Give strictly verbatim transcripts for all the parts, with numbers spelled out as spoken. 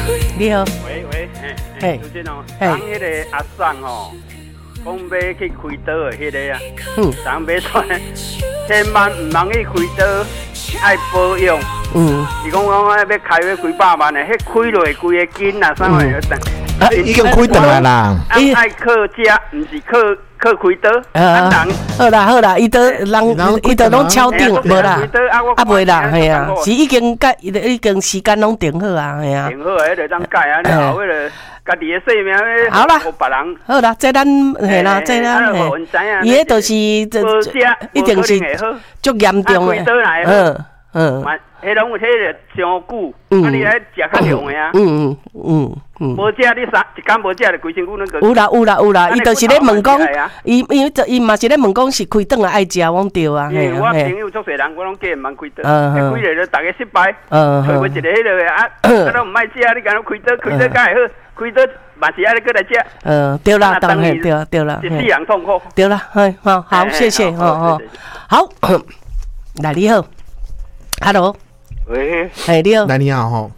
你好。 喂喂，嘿，主持人哦，讲迄个阿桑吼，讲要去开刀的迄个啊，嗯，人要穿，千万唔通去开刀，爱保养。嗯，伊讲讲要开要几百万的，迄开落规个筋啊，啥物要等。 啊，已经开断啊啦！ 伊爱靠食，唔是靠靠开刀。啊，人好啦好啦，伊都人伊都拢敲定，无啦，啊袂啦，系啊，是已经改，已经时间拢定好啊，系啊。 定好诶，迄个当改啊，然后迄个家己诶性命咧， 好啦， 互别人。 好啦，这咱系啦，这咱嘿，伊迄就是一定是足严重诶，嗯嗯。 迄拢有迄个上久，啊你来食较凉的啊。嗯嗯嗯嗯。无食你三一工无食就规身躯拢个。 有啦有啦有啦，伊就是咧问讲，伊伊伊嘛是咧问讲是开顿啊爱食，阮对啊。 嘿，我朋友足侪人，我拢叫因茫开顿，开了就逐个失败。嗯。开一个迄个啊，啊都毋爱食，你讲开刀开刀敢会好？开刀嘛是爱你过来食。嗯，对啦，当然对对啦。一世人痛苦。对啦，嘿，好好谢谢，好好好，来你好 ，Hello。 喂， 嘿，你好， 来你好吼。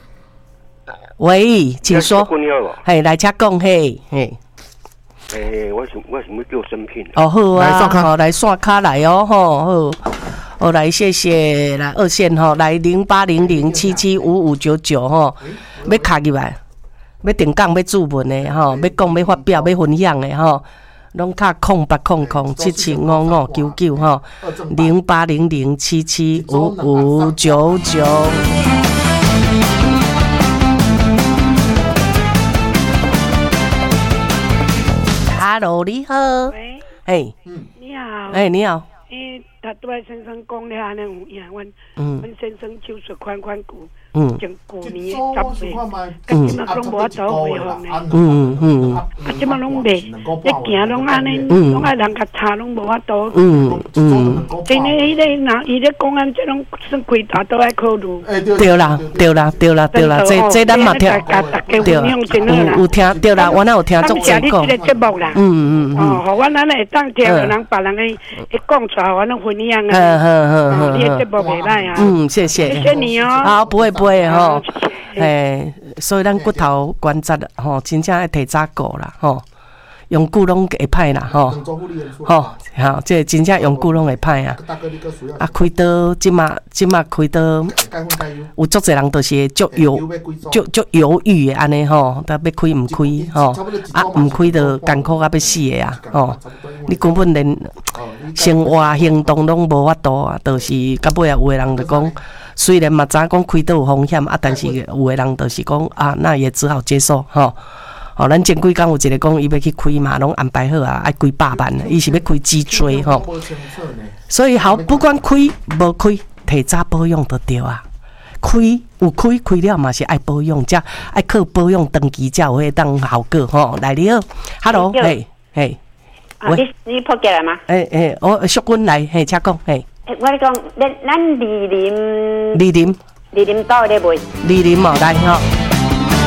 喂，请说。嘿，来请讲嘿，嘿。 诶，我想我想要叫生品。 哦，好啊，好来刷卡来哦，吼好。好来，谢谢来二线吼，来零八零零七七五五九九吼，要卡入来，要定讲要注文的吼，要讲要发表要分享的吼。拢卡空八空空七七五五九九吼，零八零零七七五五九九。Hello， 你好。 喂。 嘿。 嗯。你好。 哎，你好。 诶，他对先生讲了安尼有影，阮阮先生手术款款骨。嗯，从旧年十月，到即马拢无法度恢复呢。嗯嗯，啊，即马拢袂，一行拢安尼，拢爱人甲查，拢无法度。嗯嗯，真诶，迄个人伊咧讲安，即拢算开大都爱考虑。 对啦，对啦，对啦，对啦，这这咱嘛听，对，有有听，对啦，我那有听足侪讲。 这个节目啦，嗯嗯嗯，哦，互阮安尼会当听着人别人诶一讲出来，我拢分享啊。嗯嗯嗯，你诶节目袂歹啊。嗯，谢谢，谢谢你哦。好，不会不。会吼，嘿，所以咱骨头关节吼，真正要提早顾啦吼，用久拢会歹啦吼，吼，好，这真正用久拢会歹啊。啊，开刀即马即马开刀，有足侪人就是足犹足足犹豫的安尼吼，但要开毋开吼，啊毋开就艰苦啊要死的啊吼，你根本连生活行动拢无法度啊，就是到尾啊有的人就讲。虽然嘛知影讲开刀有风险啊，但是有的人就是讲啊，那也只好接受吼。哦，咱前几工有一个讲伊要去开嘛，拢安排好啊，爱几百万，伊是要开脊椎吼。所以好，不管开无开，提早保养就对啊。开有开开了嘛是爱保养，才爱靠保养长期才有迄当效果吼。来你好 ，Hello， 嘿嘿， 喂，你你破过来吗？ 诶诶，我淑君来，嘿，请讲，嘿。 我讲，咱咱二林， 二林， 二林岛咧卖， 二林嘛来吼。